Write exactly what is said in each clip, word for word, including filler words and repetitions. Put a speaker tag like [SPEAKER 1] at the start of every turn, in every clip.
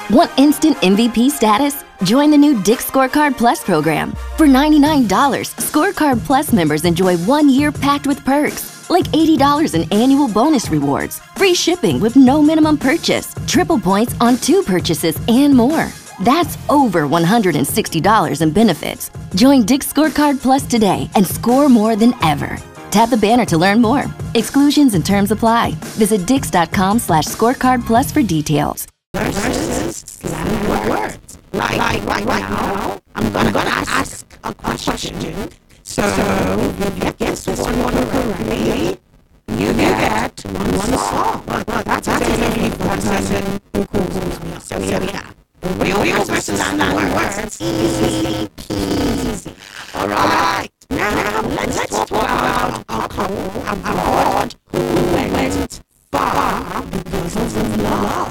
[SPEAKER 1] Want instant M V P status? Join the new Dick's Scorecard Plus program. For ninety-nine dollars, Scorecard Plus members enjoy one year packed with perks, like eighty dollars in annual bonus rewards, free shipping with no minimum purchase, triple points on two purchases, and more. That's over one hundred sixty dollars in benefits. Join Dick's Scorecard Plus today and score more than ever. Tap the banner to learn more. Exclusions and terms apply. Visit dix.com slash scorecard plus for details.
[SPEAKER 2] Versus slang words. Like, like right now, I'm gonna, gonna ask a question. So, if you guess one word correctly, you get one, one song. But, but that's actually the person who calls me. So, yeah. Real, real versus slang words. Easy peasy. Alright. Now, let's talk about a couple abroad who went far because of love.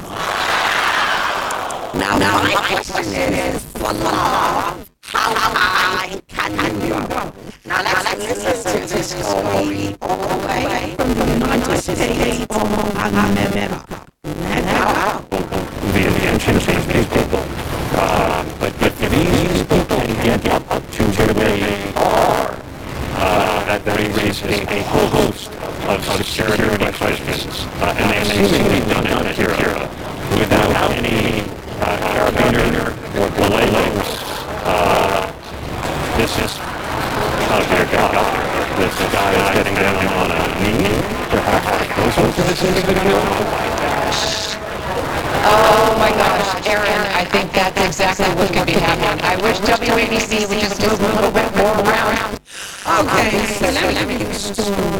[SPEAKER 2] Now, now my question is, for love, how high can you go? Now, let's listen to this story all the way from the United States of America. Let's go.
[SPEAKER 3] The intention of these people, uh, but if these people can get up to where they are, uh, that raises a whole host of security questions, uh, and they seemingly done it here without any uh, carabiner or delays. Uh, this is uh, dear God, this guy is getting down on a knee, perhaps closer to this individual.
[SPEAKER 4] Oh my gosh, Aaron, I think that's exactly what could be happening. I wish W A B C would just move a little bit more around.
[SPEAKER 2] Okay, so let me give you a story.